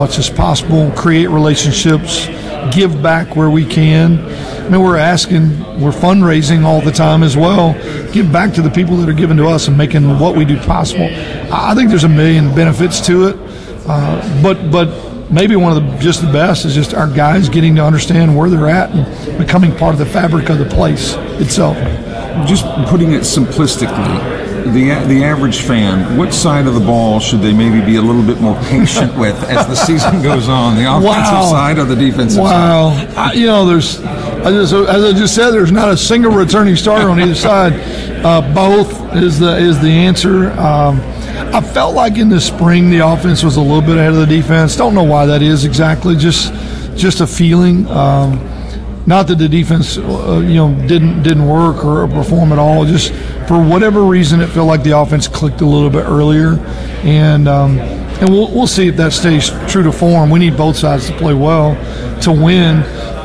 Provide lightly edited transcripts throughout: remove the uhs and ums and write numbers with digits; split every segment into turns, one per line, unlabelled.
much as possible, create relationships, give back where we can. I mean, we're fundraising all the time as well. Give back to the people that are giving to us and making what we do possible. I think there's a million benefits to it, but maybe one of the best is just our guys getting to understand where they're at and becoming part of the fabric of the place itself.
Just putting it simplistically, the average fan, what side of the ball should they maybe be a little bit more patient with as the season goes on? The offensive side or the defensive side?
As I just said, there's not a single returning starter on either side. Both is the answer. I felt like in the spring the offense was a little bit ahead of the defense. Don't know why that is exactly. Just a feeling. Not that the defense, didn't work or perform at all. Just for whatever reason, it felt like the offense clicked a little bit earlier, and we'll see if that stays true to form. We need both sides to play well to win.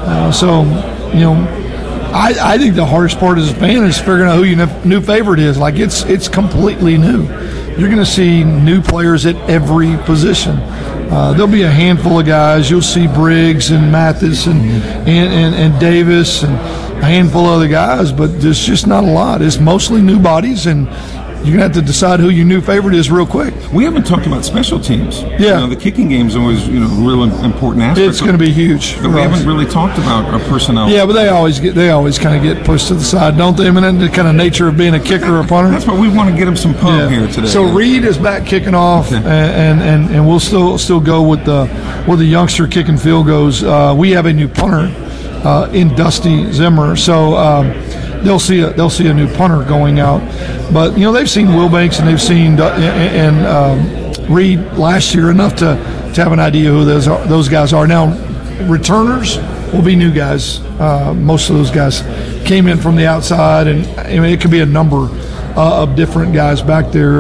I think the hardest part as a fan is figuring out who your new favorite is. Like it's completely new. You're going to see new players at every position. There'll be a handful of guys. You'll see Briggs and Mathis and Davis and a handful of other guys, but there's just not a lot. It's mostly new bodies, and you're going to have to decide who your new favorite is real quick.
We haven't talked about special teams.
Yeah.
The kicking game is always, real important aspect.
It's going to be huge.
But we haven't really talked about our personnel.
Yeah, but they always kind of get pushed to the side, don't they? I mean, the kind of nature of being a kicker or a punter.
That's why we want to get them some pub here today.
So Reed is back kicking off, and we'll still go with the youngster kicking field goals. We have a new punter in Dusty Zimmer, so they'll see a new punter going out. But they've seen Wilbanks and they've seen Reed last year enough to have an idea who those guys are. Now, returners will be new guys. Most of those guys came in from the outside, and it could be a number of different guys back there.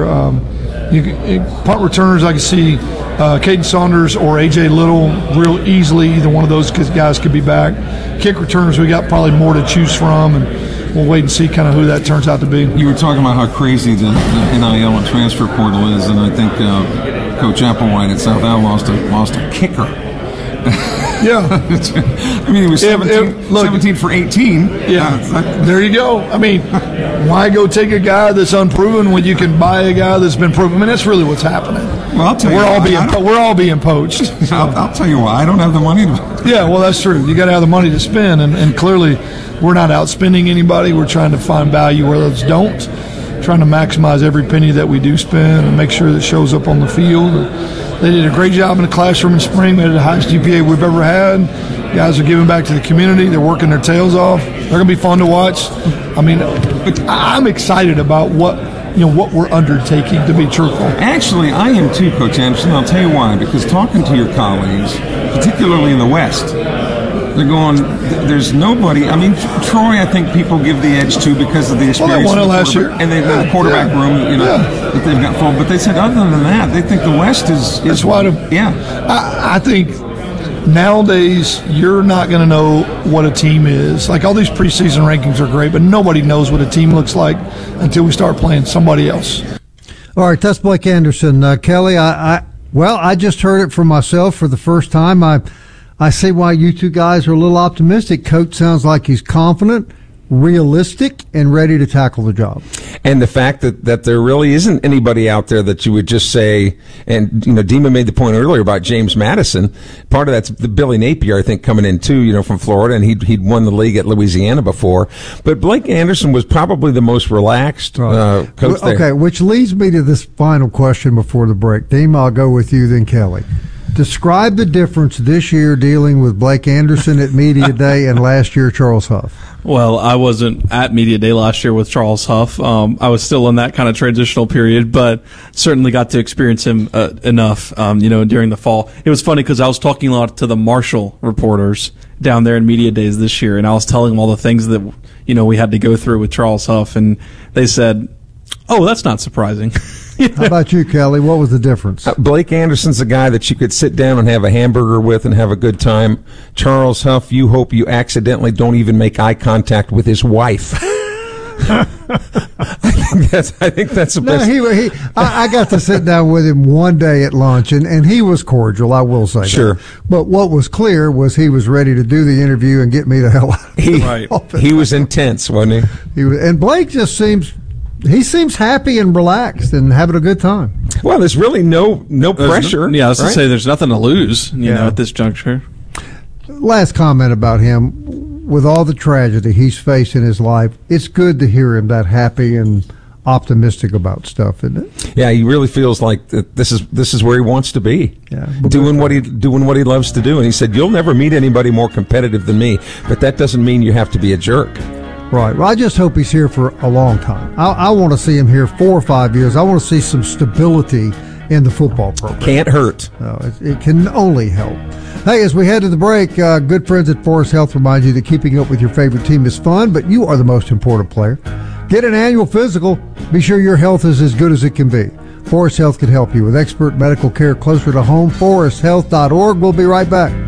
Punt returners, I can see Caden Saunders or A.J. Little real easily. Either one of those guys could be back. Kick returners, we got probably more to choose from, and we'll wait and see kind of who that turns out to be.
You were talking about how crazy the NIL and transfer portal is, and I think Coach Applewhite at South Al lost a kicker.
Yeah.
I mean, he was 17 for 18.
Yeah. There you go. I mean, why go take a guy that's unproven when you can buy a guy that's been proven? I mean, that's really what's happening.
Well, I'll tell you
we're all being poached. So.
I'll tell you why. I don't have the money to.
Yeah, well, that's true. You got to have the money to spend, and clearly we're not outspending anybody. We're trying to find value where others don't, trying to maximize every penny that we do spend and make sure that it shows up on the field. They did a great job in the classroom in spring. They had the highest GPA we've ever had. Guys are giving back to the community. They're working their tails off. They're going to be fun to watch. I mean, I'm excited about what we're undertaking, to be truthful.
Actually, I am too, Coach Anderson. I'll tell you why. Because talking to your colleagues, particularly in the West, they're going, there's nobody. I mean, Troy, I think people give the edge to because of the experience.
Well, they won it last year.
And the quarterback room, that they've got full. But they said other than that, they think the West is
That's wide open.
Yeah.
I think nowadays you're not going to know what a team is. Like all these preseason rankings are great, but nobody knows what a team looks like until we start playing somebody else.
All right, that's Blake Anderson. Kelly, I just heard it from myself for the first time. I see why you two guys are a little optimistic. Coach sounds like he's confident, realistic, and ready to tackle the job.
And the fact that there really isn't anybody out there that you would just say, and Dima made the point earlier about James Madison. Part of that's the Billy Napier, I think, coming in too, from Florida, and he'd won the league at Louisiana before. But Blake Anderson was probably the most relaxed coach there.
Okay, which leads me to this final question before the break. Dima, I'll go with you, then Kelly. Describe the difference this year dealing with Blake Anderson at Media Day and last year Charles Huff.
Well, I wasn't at Media Day last year with Charles Huff. I was still in that kind of transitional period, but certainly got to experience him enough, during the fall. It was funny because I was talking a lot to the Marshall reporters down there in Media Days this year, and I was telling them all the things that, we had to go through with Charles Huff, and they said, oh, that's not surprising.
How about you, Kelly? What was the difference?
Blake Anderson's a guy that you could sit down and have a hamburger with and have a good time. Charles Huff, you hope you accidentally don't even make eye contact with his wife. I think that's the best.
I got to sit down with him one day at lunch, and he was cordial, I will say
Sure.
that. But what was clear was he was ready to do the interview and get me the hell out of the office.
He was intense, wasn't he?
And Blake just seems happy and relaxed and having a good time.
Well, there's really no pressure.
I was
right?
to say there's nothing to lose, you know, at this juncture.
Last comment about him. With all the tragedy he's faced in his life, it's good to hear him that happy and optimistic about stuff, isn't it?
Yeah, he really feels like this is where he wants to be.
Yeah,
doing what he loves to do. And he said, "You'll never meet anybody more competitive than me, but that doesn't mean you have to be a jerk."
Right. Well, I just hope he's here for a long time. I want to see him here 4 or 5 years. I want to see some stability in the football program.
Can't hurt.
No, it can only help. Hey, as we head to the break, good friends at Forest Health remind you that keeping up with your favorite team is fun, but you are the most important player. Get an annual physical. Be sure your health is as good as it can be. Forest Health can help you with expert medical care closer to home. ForestHealth.org. We'll be right back.